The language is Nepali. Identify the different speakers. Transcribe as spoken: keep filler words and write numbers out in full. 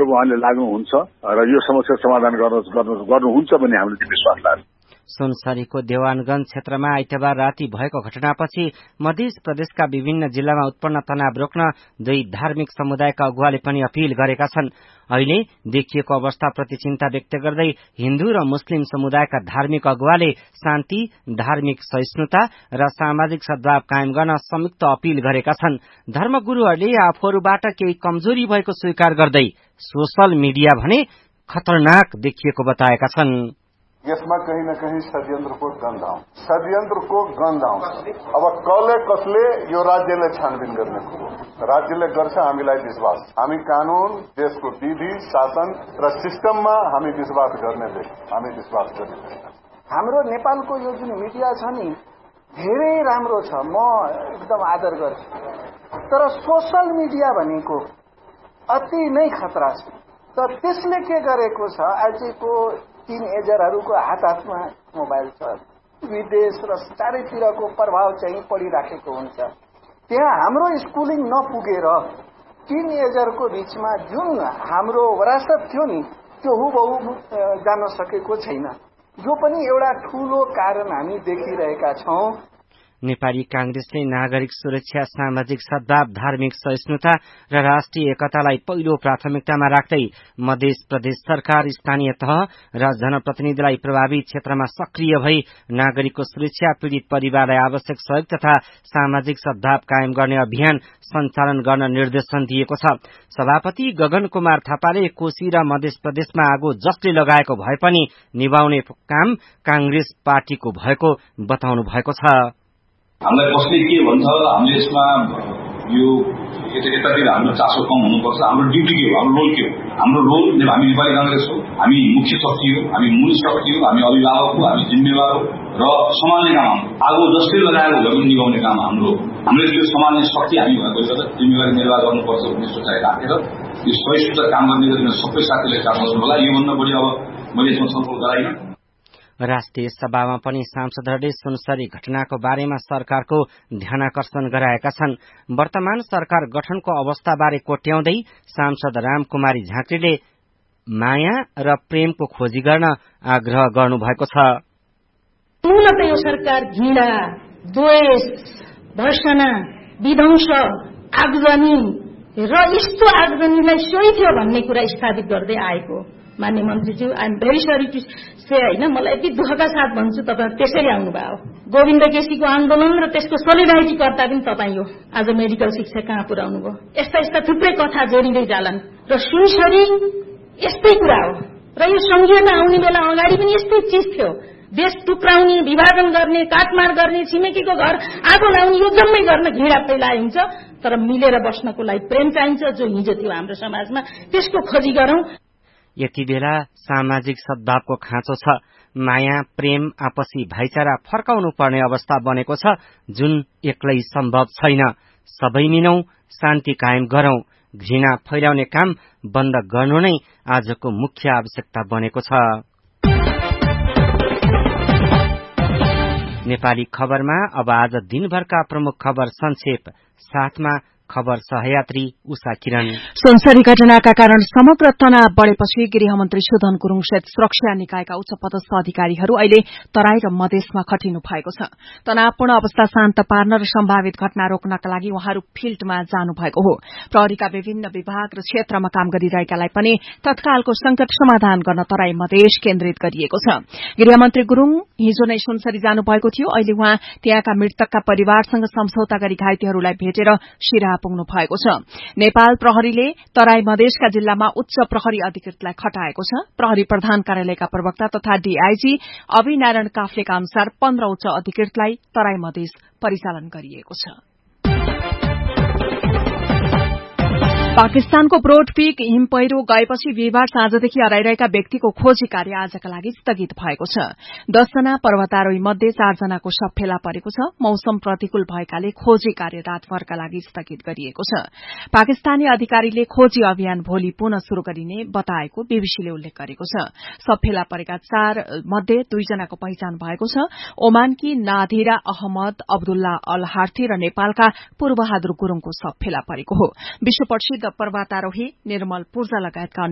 Speaker 1: उहाँले लाग्नुहुन्छ र यो समस्या समाधान गर्न गर्नुहुन्छ भन्ने हामीले विश्वास लाग्छ।
Speaker 2: सुनसरीको देवानगञ्ज क्षेत्रमा आइतबार राति भएको घटनापछि मध्य प्रदेशका विभिन्न जिल्लामा उत्पन्न तनाव रोक्न दुई धार्मिक समुदायका अगुवाले पनि अपील गरेका छन्। अहिले देखिएको अवस्थाप्रति चिन्ता व्यक्त गर्दै हिन्दू र मुस्लिम समुदायका धार्मिक अगुवाले शान्ति, धार्मिक सहिष्णुता र सामाजिक सद्भाव कायम गर्न संयुक्त अपील गरेका छन्। धर्मगुरूहरूले आफूहरूबाट केही कमजोरी भएको स्वीकार गर्दै सोशल मिडिया भने खतरनाक देखिएको बताएका छन्।
Speaker 3: यसमा कहीं न कहीं षड्यन्त्रको गन्ध आउँछ षड्यन्त्रको गन्ध आउँछ। अब कसले कसले यो राज्यले छानबिन गर्ने कुरो राज्यले गर्छ, हामीलाई विश्वास, हामी कानून, देशको विधि शासन र सिस्टममा हामी विश्वास गर्ने देश, हामी विश्वास गर्ने।
Speaker 4: हाम्रो नेपालको यो जुन मिडिया छ नि धेरै राम्रो छ, म एकदम आदर गर्छु, तर सोशल मिडिया भनेको अति नै खतरा छ। तर त्यसले के गरेको छ, आजको तीन एजरहरूको हात हातमा मोबाइल छ, विदेश र चारैतिरको प्रभाव चाहिँ पडिराखेको हुन्छ। त्यहाँ हाम्रो स्कुलिङ नपुगेर तीन एजरको बीचमा जुन हाम्रो वरासत थियो नि त्यो हुबहु जान सकेको छैन। यो पनि एउटा ठूलो कारण हामी देखिरहेका छौं।
Speaker 2: नेपाली कांग्रेसले नागरिक सुरक्षा, सामाजिक सद्भाव, धार्मिक सहिष्णुता र राष्ट्रिय एकतालाई पहिलो प्राथमिकतामा राख्दै मध्य प्रदेश सरकार, स्थानीय तह र जनप्रतिनिधिलाई प्रभावित क्षेत्रमा सक्रिय भई नागरिकको सुरक्षा, पीड़ित परिवारलाई आवश्यक सहयोग तथा सामाजिक सद्भाव कायम गर्ने अभियान सञ्चालन गर्न निर्देशन दिएको छ। सभापति गगन कुमार थापाले कोशी र मध्य प्रदेशमा आगो जसले लगाएको भए पनि निभाउने काम कांग्रेस पार्टीको भएको बताउनु भएको छ।
Speaker 5: हामीलाई कसले के भन्छ, हामीले यसमा यो यतातिर हाम्रो चासो कम हुनुपर्छ। हाम्रो ड्युटी के हो, हाम्रो रोल के हो? हाम्रो रोल हामी नेपाली कांग्रेस हो, हामी मुख्य शक्ति हो, हामी मूल शक्ति हो, हामी अभिभावक हो, हामी जिम्मेवार हो र सम्हाल्ने काम हाम्रो। आगो जसले लगाएको भए पनि निभाउने काम हाम्रो हो। हामीले त्यो सम्हाल्ने शक्ति हामी भएको छ, जिम्मेवारी निर्वाह गर्नुपर्छ भन्ने सोचाइ राखेर यो सहिष्णुता काम गर्ने गरी सबै साथीले काम गर्नु होला। योभन्दा बढी अब मैले यसमा छलफल गराइन।
Speaker 2: राष्ट्रिय सभामा पनि सांसदहरूले सुनसरी घटनाको बारेमा सरकारको ध्यानाकर्षण गराएका छन्। वर्तमान सरकार गठनको अवस्थाबारे कोट्याउँदै सांसद रामकुमारी झाँक्रीले माया र प्रेमको खोजी गर्न आग्रह गर्नुभएको छ।
Speaker 6: मूलत यो सरकार घृणा, द्वेष, भर्सना, विध्वंस, आगजनी र यस्तो आगजनीलाई सोही थियो भन्ने कुरा स्थापित गर्दै आएको। मान्य मन्त्रीज्यू, I am very sorry to say, होइन, मलाई यति दुःखका साथ भन्छु, तपाईँ त्यसरी आउनुभयो। गोविन्द केसीको आन्दोलन र त्यसको सोलिडारिटी कर्ता पनि तपाईँ हो। आज मेडिकल शिक्षा कहाँ पुर्याउनु भयो? यस्ता यस्ता थुप्रै कथा जोडिँदै जालान् र सुनसरी यस्तै कुरा हो। र यो संघीयता आउने बेला अगाडि पनि यस्तै चिज थियो। देश टुक्राउने, विभाजन गर्ने, काटमार गर्ने, छिमेकीको घर आगो लाउने, यो जम्मै गर्न घृणा फैलाए हुन्छ। तर मिलेर बस्नको लागि प्रेम चाहिन्छ, जो हिजो थियो हाम्रो समाजमा, त्यसको खोजी गरौं।
Speaker 2: यति बेला सामाजिक सद्भावको खाँचो छ। माया, प्रेम, आपसी भाइचारा फर्काउनु पर्ने अवस्था बनेको छ, जुन एक्लै सम्भव छैन। सबै मिलौं, शान्ति कायम गरौं, घृणा फैलाउने काम बन्द गर्नु नै आजको मुख्य आवश्यकता बनेको छ। नेपाली खबरमा अब आज दिनभरका प्रमुख खबर संक्षेप साथमा खबर सहयात्री उषा किरण।
Speaker 7: सुनसरी घटनाका कारण समग्र तनाव बढ़ेपछि गृहमन्त्री सुधन गुरूङ सहित सुरक्षा निकायका उच्च पदस्थ अधिकारीहरू अहिले तराई र मधेसमा खटिनु भएको छ। तनावपूर्ण अवस्था शान्त पार्न र सम्भावित घटना रोक्नका लागि उहाँहरू फिल्डमा जानु भएको हो। प्रहरीका विभिन्न विभाग र क्षेत्रमा काम गरिरहेकालाई पनि तत्कालको संकट समाधान गर्न तराई मधेस केन्द्रित गरिएको छ। गृहमन्त्री गुरूङ हिजो नै सुनसरी जानु भएको थियो। अहिले उहाँ त्यहाँका मृतकका परिवारसँग सम्झौता गरी घाइतेहरूलाई भेटेर सिराहा पुग्नु भएको छ। नेपाल प्रहरीले तराई मधेसका जिल्लामा उच्च प्रहरी अधिकृतलाई खटाएको छ। प्रहरी प्रधान कार्यालयका प्रवक्ता तथा डीआईजी अभिनारायण काफ्लेका अनुसार पन्ध्र उच्च अधिकृतलाई तराई मधेस परिचालन गरिएको छ। पाकिस्तानको ब्रोड पीक हिम पहिरो गएपछि बिहिबार साँझदेखि हराइरहेका व्यक्तिको खोजी कार्य आजका लागि स्थगित भएको छ। दसजना पर्वतारोही मध्ये चारजनाको शव फेला परेको छ। मौसम प्रतिकूल भएकाले खोजी कार्य रातभरका लागि स्थगित गरिएको छ। पाकिस्तानी अधिकारीले खोजी अभियान भोलि पुनः शुरू गरिने बताएको बीबीसीले उल्लेख गरेको छ। शव फेला परेका चार मध्ये दुईजनाको पहिचान भएको छ। ओमानकी नाधिरा अहमद अब्दुल्ला अल हार्थी र नेपालका पूर्वबहादुर गुरूङको शव फेला परेको हो। विश्व प्रसिद्ध पर्वतारोही निर्मल पूर्जा लगायतका